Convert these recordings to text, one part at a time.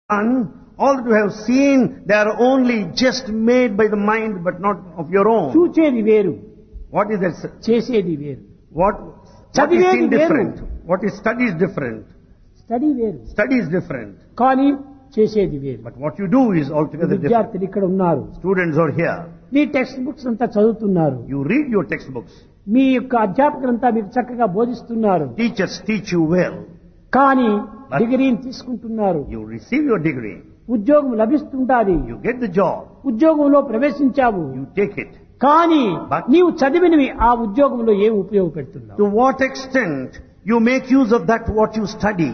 all that you have seen, they are only just made by the mind but not of your own. చూచేది వేరు, What is that? చేసేది వేరు. What is చదివేది seen వేరు. different? What is studied different? Study వేరు, Study is different. కానీ చేసేది వేరు. But what you do is altogether different. విద్యార్థులు ఇక్కడ ఉన్నారు, Students are here. Me text books అంతా చదువుతున్నారు, You read your textbooks. మీ యొక్క అధ్యాపకులంతా మీకు చక్కగా బోధిస్తున్నారు, Teachers teach you well. కానీ డిగ్రీని తీసుకుంటున్నారు, You receive your degree. ఉద్యోగం లభిస్తుంటాది, You get the job. ఉద్యోగంలో ప్రవేశించావు, You take it. కానీ But- నీవు చదివినవి ఆ ఉద్యోగంలో ఏం ఉపయోగపెడుతున్నావు? To what extent you make use of that what you study?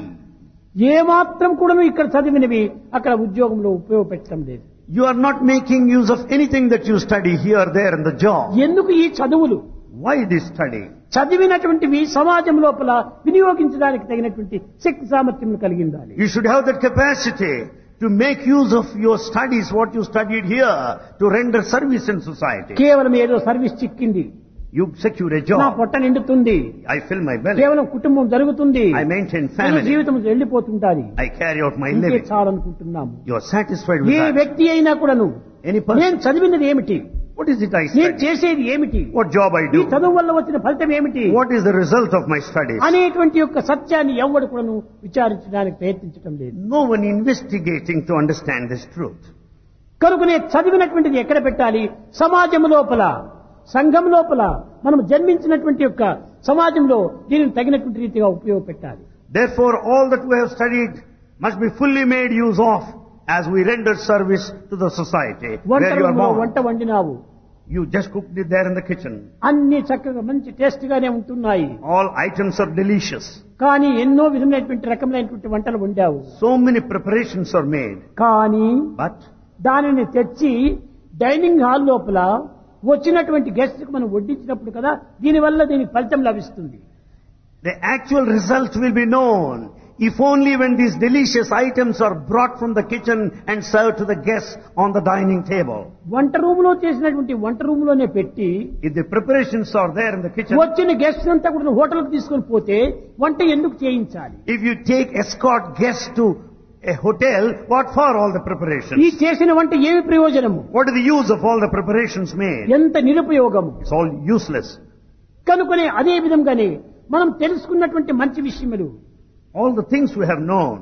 ఏ మాత్రం కూడా నువ్వు ఇక్కడ చదివినవి అక్కడ ఉద్యోగంలో ఉపయోగపెట్టడం లేదు. You are not making use of anything that you study here, there in the job. ఎందుకు ఈ చదువులు? Why this study? చదివినటువంటివి సమాజం లోపల వినియోగించడానికి తగినటువంటి శక్తి సామర్థ్యం కలిగి ఉండాలి. You should have that capacity to make use of your studies, what you studied here, to render service in society. కేవలం ఏదో సర్వీస్ చిక్కింది, You secure a నా job. పొట్ట నిండుతుంది, I fill my belly. కేవలం కుటుంబం జరుగుతుంది, I maintain మన family. జీవితం వెళ్ళిపోతుంటాది, I carry out my ఇంకే living. చాలనుకుంటున్నాము. You are satisfied with A that. వ్యక్తి అయినా కూడాను Any person. నేను చదివినది ఏమిటి, What is it I నేను study? చేసేది ఏమిటి, What job I ఈ do? చదువు వల్ల వచ్చిన ఫలితం ఏమిటి What is the result of my studies? అనేటువంటి యొక్క సత్యాన్ని ఎవడు కూడాను విచారించడానికి ప్రయత్నించడం లేదు. No one investigating to understand this truth. కనుకనే చదివినటువంటిది ఎక్కడ పెట్టాలి? సమాజం లోపల, సంఘం లోపల, మనం జన్మించినటువంటి యొక్క సమాజంలో దీనిని తగినటువంటి రీతిగా ఉపయోగపెట్టాలి. Therefore, all that we have studied must be fully made use of as we render service to the society where you are వంటలో born. వంట వండినావు, You just cooked it there in the kitchen. అన్ని చక్కగా మంచి taste గానే ఉంటున్నాయి, All items are delicious. కానీ ఎన్నో విధమైనటువంటి రకమైనటువంటి వంటలు వండావు, So many preparations are made. కానీ But దానిని తెచ్చి డైనింగ్ హాల్ లోపల వచ్చినటువంటి గెస్ట్ కు మనం వడ్డించినప్పుడు కదా దీనివల్ల దీనికి ఫలితం లభిస్తుంది. the actual result will be known if only when these delicious items are brought from the kitchen and served to the guests on the dining table. వంట రూమ్ లో చేసినటువంటి వంట రూమ్ లోనే పెట్టి If the preparations are there in the kitchen, వచ్చిన guest అంతా కూడా హోటల్కి తీసుకొని పోతే వంట ఎందుకు చేయించాలి? if you take escort guests to a hotel, what for all the ఈ preparations? చేసిన వంట ఏమి ప్రయోజనము? What is the use of all the preparations made? ఎంత నిరుపయోగము. It's all useless. కనుకనే అదే విధంగానే మనం తెలుసుకున్నటువంటి మంచి విషయములు, All the things we have known,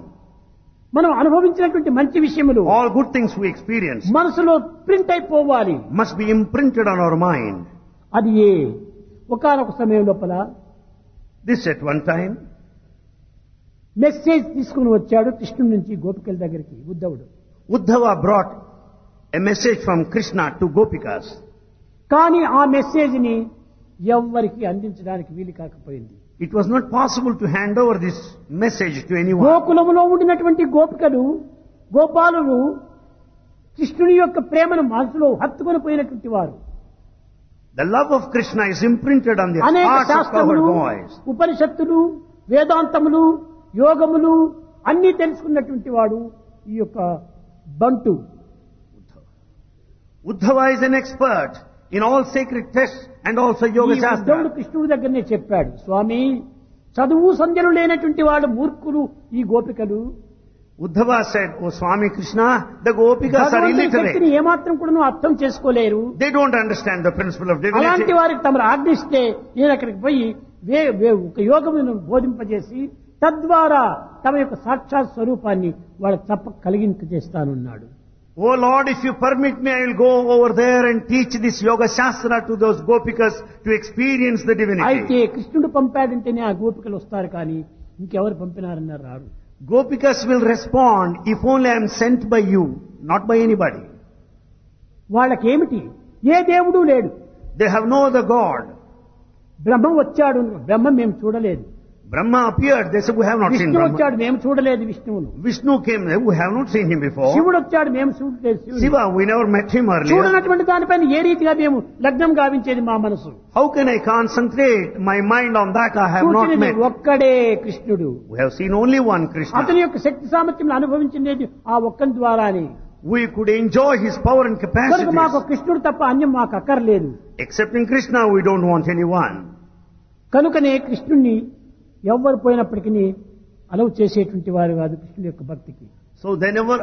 మనం అనుభవించినటువంటి మంచి విషయములు all good things we experience మనసులో ప్రింట్ అయిపోవాలి. must be imprinted on our mind. అది ఏ ఒకానొక సమయం లోపల This at one time, message తీసుకుని వచ్చాడు కృష్ణుడి నుంచి గోపికల దగ్గరికి ఉద్ధవుడు. Uddhava brought a message from Krishna to Gopikas. కానీ ఆ మెసేజ్ ని ఎవ్వరికి అందించడానికి వీలు కాకపోయింది. It was not possible to hand over this message to anyone. గోకులములో ఉండినటువంటి గోపికలు, గోపాలులు కృష్ణుని యొక్క ప్రేమను మనసులో హత్తుకొని పోయినటువంటి వారు. The love of Krishna is imprinted on the అనేక hearts of our శాస్త్రములు, boys. ఉపనిషత్తులు, వేదాంతములు, యోగములు అన్ని తెలుసుకున్నటువంటి వాడు ఈ యొక్క బంటు. Uddhava is an expert in all sacred texts and also Yoga ఈ ఉద్ధవుడు Shastra. కృష్ణుడి దగ్గరనే చెప్పాడు, స్వామి చదువు సంధ్యలు లేనటువంటి వాడు మూర్ఖులు ఈ గోపికలు, Uddhava said, Oh Swami Krishna, the Gopikas are భగవంతుని శక్తిని illiterate. ఏమాత్రం కూడా అర్థం చేసుకోలేరు. They don't understand the principle of divinity. అలాంటి వారికి తమరు ఆజ్ఞిస్తే నేను అక్కడికి పోయి ఒక యోగమును బోధింపజేసి తద్వారా తమ యొక్క సాక్షాత్ స్వరూపాన్ని వాళ్ళకి తప్పక కలిగింపజేస్తానన్నాడు. Oh Lord, if you permit me, I will go over there and teach this Yoga Shastra to those Gopikas to experience the అయితే divinity. కృష్ణుడు పంపాడంటేనే ఆ గోపికలు వస్తారు, కానీ ఇంకెవరు పంపినారన్నారు రారు. Gopikas will respond if only I am sent by you, not by anybody. వాళ్ళకేమిటి? ఏ దేవుడు లేడు. They have no other God. బ్రహ్మం వచ్చాడు, బ్రహ్మం మేము చూడలేదు. Brahma appeared, they said, we have not seen Vishnu Brahma. వచ్చాడు, మేము చూడలేదు విష్ణువును. Vishnu came there, we have not seen him before. శివుడు వచ్చాడు, మేము చూడలేదు శివుని. Shiva, we never met him earlier. చూడనటువంటి దానిపైన ఏ రీతిగా మేము లగ్నం గావించేది మా మనసు? How can I concentrate my mind on that I have not చూచినది met? ఒక్కడే కృష్ణుడు. We have seen only one అతని Krishna. యొక్క శక్తి సామర్థ్యం అనుభవించినది ఆ ఒక్కని ద్వారానే. We could enjoy his power and కనుక మాకు capacities. కృష్ణుడు తప్ప అన్యం మాకు అక్కర్లేదు. Excepting Krishna, we don't want anyone. కనుకనే కృష్ణుణ్ణి ఎవ్వరు పోయినప్పటికీ అలవ్ చేసేటువంటి వారు కాదు కృష్ణుడి యొక్క భక్తికి. So they never